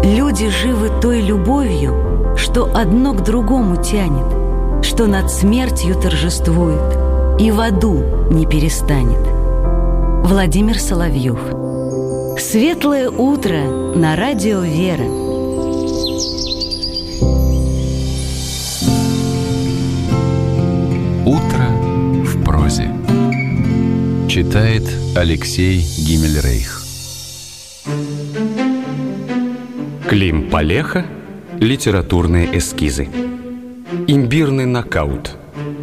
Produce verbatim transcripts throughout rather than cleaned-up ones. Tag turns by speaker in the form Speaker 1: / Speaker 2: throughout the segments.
Speaker 1: Люди живы той любовью, что одно к другому тянет, что над смертью торжествует и в аду не перестанет. Владимир Соловьев. Светлое утро на радио «Вера».
Speaker 2: Утро в прозе. Читает Алексей Гиммельрейх.
Speaker 3: Клим Палеха. Литературные эскизы. Имбирный нокаут.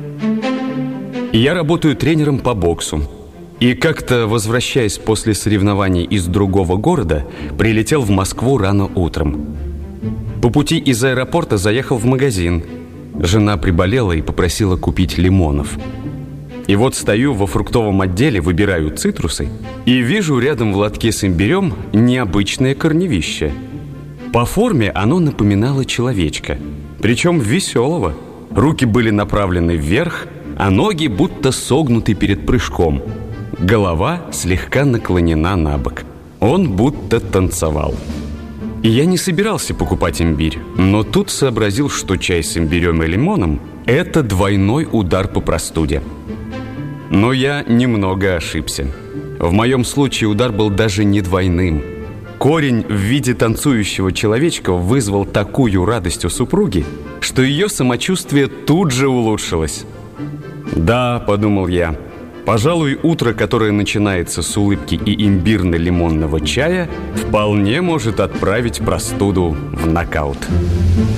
Speaker 3: Я работаю тренером по боксу. И как-то, возвращаясь после соревнований из другого города, прилетел в Москву рано утром. По пути из аэропорта заехал в магазин. Жена приболела и попросила купить лимонов. И вот стою во фруктовом отделе, выбираю цитрусы и вижу рядом в лотке с имбирем необычное корневище. По форме оно напоминало человечка, причем веселого. Руки были направлены вверх, а ноги будто согнуты перед прыжком. Голова слегка наклонена на бок. Он будто танцевал. И я не собирался покупать имбирь, но тут сообразил, что чай с имбирем и лимоном – это двойной удар по простуде. Но я немного ошибся. В моем случае удар был даже не двойным. Корень в виде танцующего человечка вызвал такую радость у супруги, что ее самочувствие тут же улучшилось. «Да», – подумал я, – «пожалуй, утро, которое начинается с улыбки и имбирно-лимонного чая, вполне может отправить простуду в нокаут».